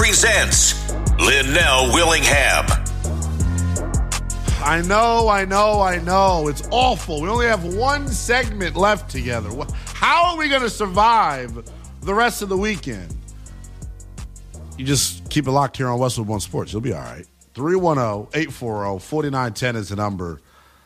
presents Linnell Willingham. I know. It's awful. We only have one segment left together. How are we going to survive the rest of the weekend? You just keep it locked here on Westwood One Sports. You'll be all right. 310-840-4910 is the number.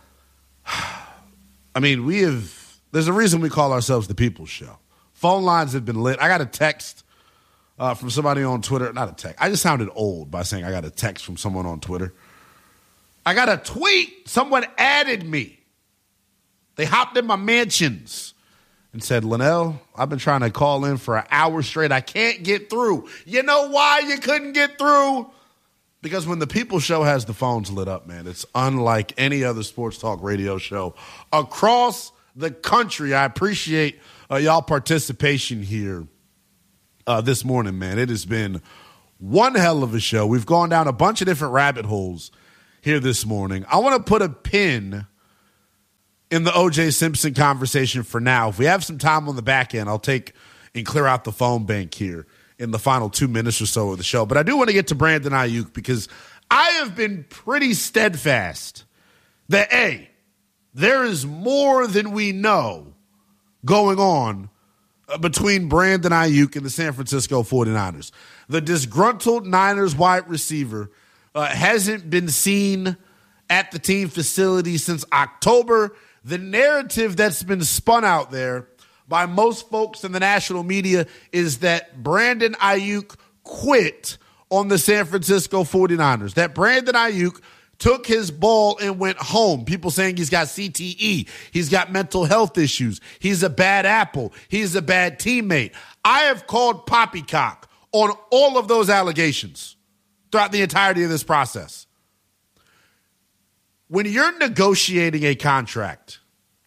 I mean, there's a reason we call ourselves the People's Show. Phone lines have been lit. I got a text from somebody on Twitter. Not a text. I just sounded old by saying I got a text from someone on Twitter. I got a tweet. Someone added me. They hopped in my mentions and said, Linnell, I've been trying to call in for an hour straight. I can't get through. You know why you couldn't get through? Because when the People Show has the phones lit up, man, it's unlike any other sports talk radio show across the country. I appreciate y'all participation here this morning, man. It has been one hell of a show. We've gone down a bunch of different rabbit holes here this morning. I want to put a pin in the O.J. Simpson conversation for now. If we have some time on the back end, I'll take and clear out the phone bank here in the final 2 minutes or so of the show. But I do want to get to Brandon Aiyuk because I have been pretty steadfast that, A, there is more than we know going on between Brandon Aiyuk and the San Francisco 49ers. The disgruntled Niners wide receiver hasn't been seen at the team facility since October. The narrative that's been spun out there by most folks in the national media is that Brandon Aiyuk quit on the San Francisco 49ers, that Brandon Aiyuk took his ball and went home. People saying he's got CTE, he's got mental health issues, he's a bad apple, he's a bad teammate. I have called poppycock on all of those allegations throughout the entirety of this process. When you're negotiating a contract,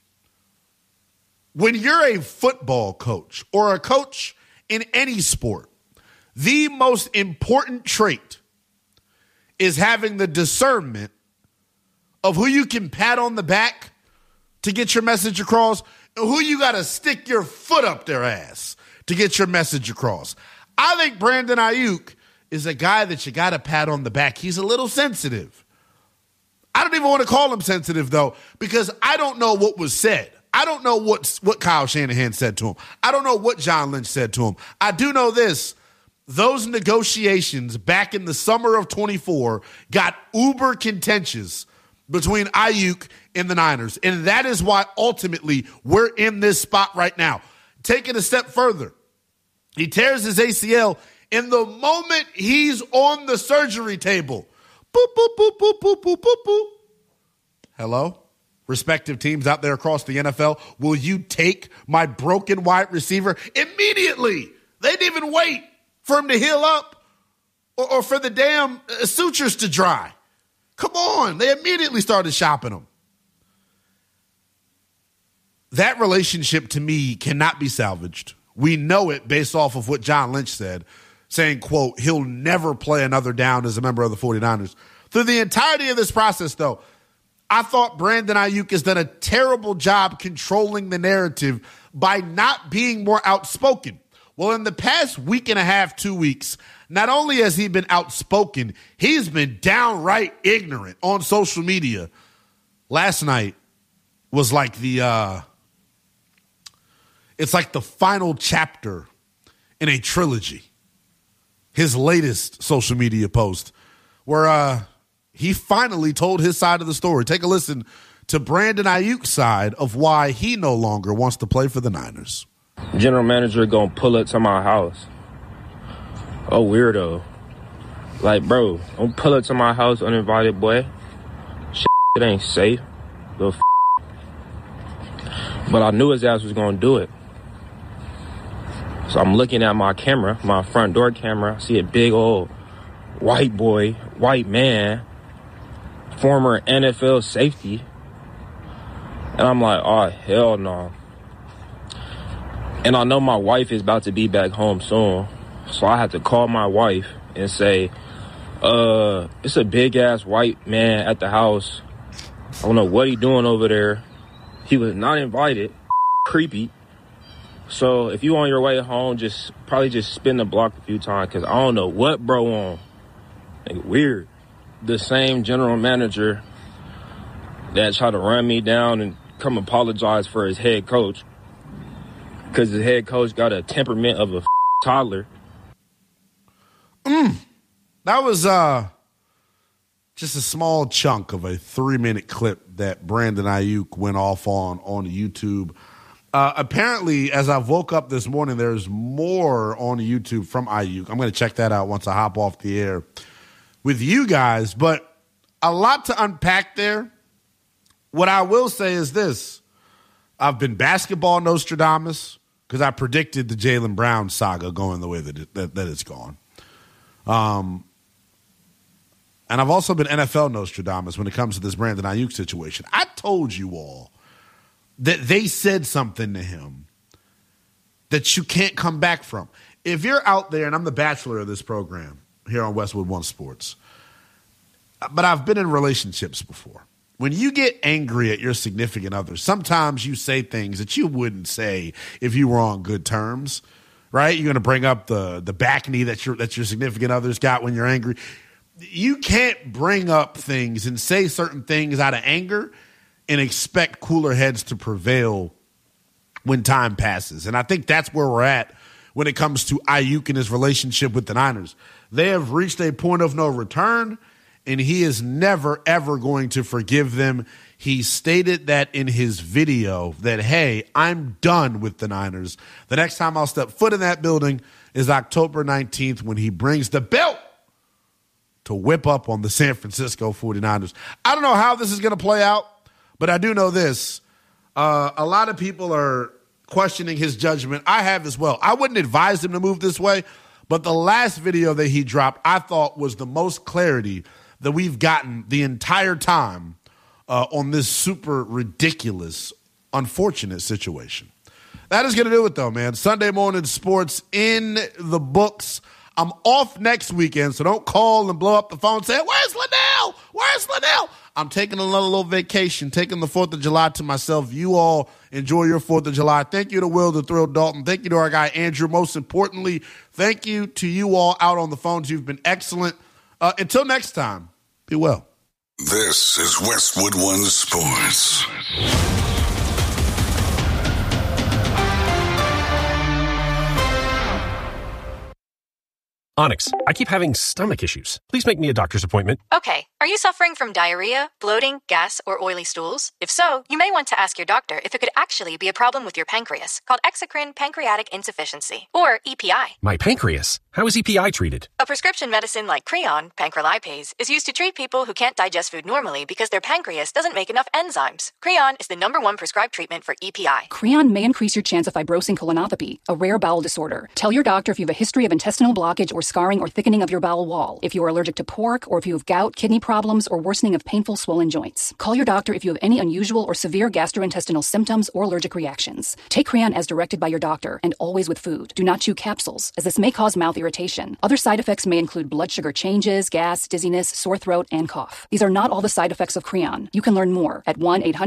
when you're a football coach or a coach in any sport, the most important trait is having the discernment of who you can pat on the back to get your message across and who you got to stick your foot up their ass to get your message across. I think Brandon Aiyuk is a guy that you got to pat on the back. He's a little sensitive. I don't even want to call him sensitive, though, because I don't know what was said. I don't know what Kyle Shanahan said to him. I don't know what John Lynch said to him. I do know this. Those negotiations back in the summer of 24 got uber contentious between Aiyuk and the Niners. And that is why ultimately we're in this spot right now. Take it a step further. He tears his ACL. In the moment he's on the surgery table, boop, boop, boop, boop, boop, boop, boop, boop. Hello? Respective teams out there across the NFL, will you take my broken wide receiver immediately? They didn't even wait for him to heal up or for the damn sutures to dry. Come on. They immediately started shopping him. That relationship to me cannot be salvaged. We know it based off of what John Lynch said, saying, quote, he'll never play another down as a member of the 49ers. Through the entirety of this process, though, I thought Brandon Aiyuk has done a terrible job controlling the narrative by not being more outspoken. Well, in the past week and a half, 2 weeks, not only has he been outspoken, he's been downright ignorant on social media. Last night was like it's like the final chapter in a trilogy. His latest social media post where he finally told his side of the story. Take a listen to Brandon Aiyuk's side of why he no longer wants to play for the Niners. General manager gonna pull up to my house. Oh, weirdo. Like, bro, don't pull up to my house uninvited, boy. Shit, it ain't safe. Little But I knew his ass was gonna do it. So I'm looking at my camera, my front door camera. I see a big old white man, former NFL safety. And I'm like, oh, hell no. And I know my wife is about to be back home soon. So I had to call my wife and say, it's a big-ass white man at the house. I don't know what he doing over there. He was not invited. Creepy. So if you on your way home, probably just spin the block a few times, because I don't know what bro on. Like, weird. The same general manager that tried to run me down and come apologize for his head coach, because his head coach got a temperament of a toddler. That was just a small chunk of a 3-minute clip that Brandon Ayuk went off on YouTube. Apparently, as I woke up this morning, there's more on YouTube from Ayuk. I'm going to check that out once I hop off the air with you guys. But a lot to unpack there. What I will say is this. I've been basketball Nostradamus because I predicted the Jaylen Brown saga going the way that it's gone. And I've also been NFL Nostradamus when it comes to this Brandon Ayuk situation. I told you all that they said something to him that you can't come back from. If you're out there, and I'm the bachelor of this program here on Westwood One Sports, but I've been in relationships before. When you get angry at your significant other, sometimes you say things that you wouldn't say if you were on good terms, right? You're going to bring up the back knee that your significant other's got when you're angry. You can't bring up things and say certain things out of anger and expect cooler heads to prevail when time passes. And I think that's where we're at when it comes to Ayuk and his relationship with the Niners. They have reached a point of no return, and he is never, ever going to forgive them. He stated that in his video that, hey, I'm done with the Niners. The next time I'll step foot in that building is October 19th when he brings the belt to whip up on the San Francisco 49ers. I don't know how this is going to play out, but I do know this. A lot of people are questioning his judgment. I have as well. I wouldn't advise him to move this way, but the last video that he dropped I thought was the most clarity that we've gotten the entire time on this super ridiculous, unfortunate situation. That is going to do it, though, man. Sunday morning sports in the books. I'm off next weekend, so don't call and blow up the phone saying, where's Linnell? Where's Linnell? I'm taking another little vacation, taking the 4th of July to myself. You all enjoy your 4th of July. Thank you to Will the Thrill Dalton. Thank you to our guy Andrew. Most importantly, thank you to you all out on the phones. You've been excellent. Until next time, be well. This is Westwood One Sports. Onyx, I keep having stomach issues. Please make me a doctor's appointment. Okay. Are you suffering from diarrhea, bloating, gas, or oily stools? If so, you may want to ask your doctor if it could actually be a problem with your pancreas, called exocrine pancreatic insufficiency, or EPI. My pancreas? How is EPI treated? A prescription medicine like Creon, pancrelipase, is used to treat people who can't digest food normally because their pancreas doesn't make enough enzymes. Creon is the #1 prescribed treatment for EPI. Creon may increase your chance of fibrosing colonopathy, a rare bowel disorder. Tell your doctor if you have a history of intestinal blockage or scarring or thickening of your bowel wall, if you are allergic to pork, or if you have gout, kidney problems, or worsening of painful swollen joints. Call your doctor if you have any unusual or severe gastrointestinal symptoms or allergic reactions. Take Creon as directed by your doctor, and always with food. Do not chew capsules, as this may cause mouth irritation. Other side effects may include blood sugar changes, gas, dizziness, sore throat, and cough. These are not all the side effects of Creon. You can learn more at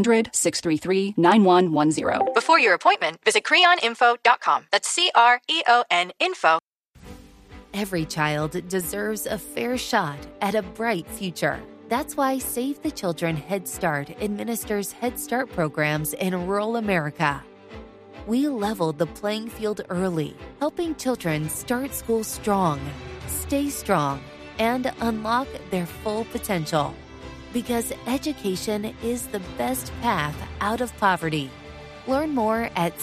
1-800-633-9110. Before your appointment, visit creoninfo.com. That's CREON info. Every child deserves a fair shot at a bright future. That's why Save the Children Head Start administers Head Start programs in rural America. We leveled the playing field early, helping children start school strong, stay strong, and unlock their full potential. Because education is the best path out of poverty. Learn more at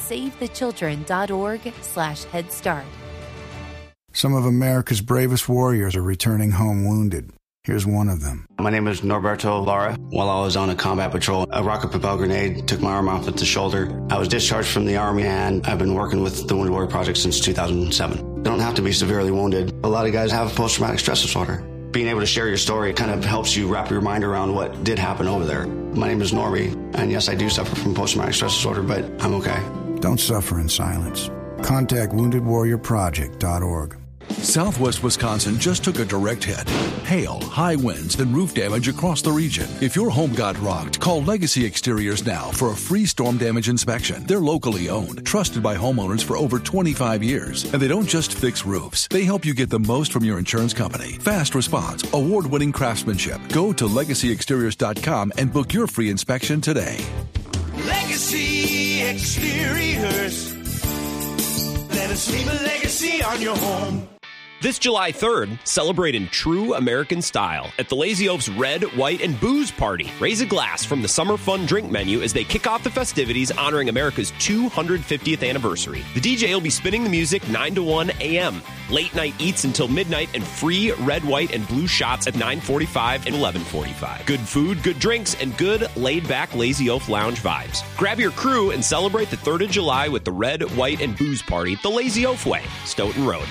savethechildren.org/Head Start. Some of America's bravest warriors are returning home wounded. Here's one of them. My name is Norberto Lara. While I was on a combat patrol, a rocket-propelled grenade took my arm off at the shoulder. I was discharged from the Army, and I've been working with the Wounded Warrior Project since 2007. You don't have to be severely wounded. A lot of guys have post-traumatic stress disorder. Being able to share your story kind of helps you wrap your mind around what did happen over there. My name is Normie, and yes, I do suffer from post-traumatic stress disorder, but I'm okay. Don't suffer in silence. Contact WoundedWarriorProject.org. Southwest Wisconsin just took a direct hit. Hail, high winds, and roof damage across the region. If your home got rocked, call Legacy Exteriors now for a free storm damage inspection. They're locally owned, trusted by homeowners for over 25 years. And they don't just fix roofs. They help you get the most from your insurance company. Fast response, award-winning craftsmanship. Go to LegacyExteriors.com and book your free inspection today. Legacy Exteriors. Let us leave a legacy on your home. This July 3rd, celebrate in true American style at the Lazy Oaf's Red, White, and Booze Party. Raise a glass from the Summer Fun drink menu as they kick off the festivities honoring America's 250th anniversary. The DJ will be spinning the music 9 to 1 a.m. Late night eats until midnight and free red, white, and blue shots at 9:45 and 11:45. Good food, good drinks, and good laid-back Lazy Oaf lounge vibes. Grab your crew and celebrate the 3rd of July with the Red, White, and Booze Party the Lazy Oaf way, Stoughton Road.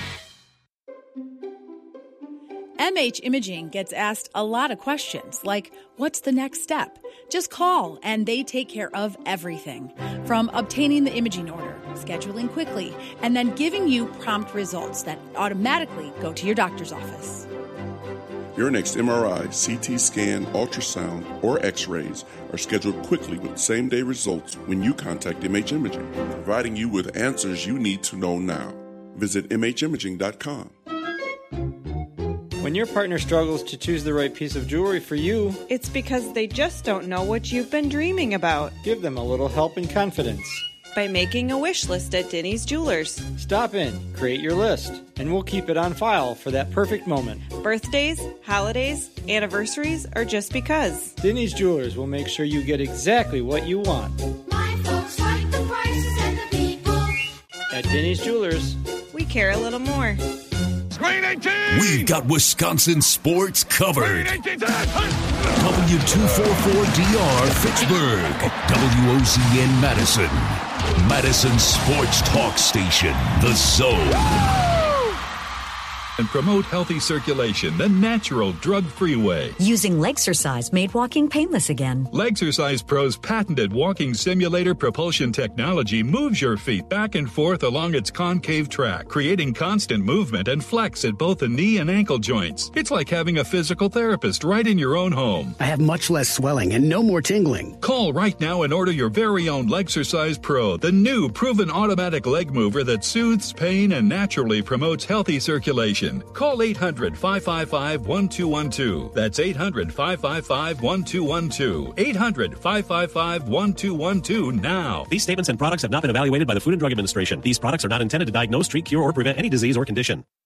MH Imaging gets asked a lot of questions, like, what's the next step? Just call, and they take care of everything. From obtaining the imaging order, scheduling quickly, and then giving you prompt results that automatically go to your doctor's office. Your next MRI, CT scan, ultrasound, or X-rays are scheduled quickly with same-day results when you contact MH Imaging, providing you with answers you need to know now. Visit MHimaging.com. When your partner struggles to choose the right piece of jewelry for you, it's because they just don't know what you've been dreaming about. Give them a little help and confidence by making a wish list at Denny's Jewelers. Stop in, create your list, and we'll keep it on file for that perfect moment. Birthdays, holidays, anniversaries, or just because. Denny's Jewelers will make sure you get exactly what you want. My folks like the prices and the people. At Denny's Jewelers, we care a little more. We've got Wisconsin sports covered. W244DR Fitchburg, WOZN Madison, Madison Sports Talk Station, The Zone. And promote healthy circulation the natural, drug-free way. Using Legsercise made walking painless again. Legsercise Pro's patented walking simulator propulsion technology moves your feet back and forth along its concave track, creating constant movement and flex at both the knee and ankle joints. It's like having a physical therapist right in your own home. I have much less swelling and no more tingling. Call right now and order your very own Legsercise Pro, the new proven automatic leg mover that soothes pain and naturally promotes healthy circulation. Call 800-555-1212. That's 800-555-1212. 800-555-1212 now. These statements and products have not been evaluated by the Food and Drug Administration. These products are not intended to diagnose, treat, cure, or prevent any disease or condition.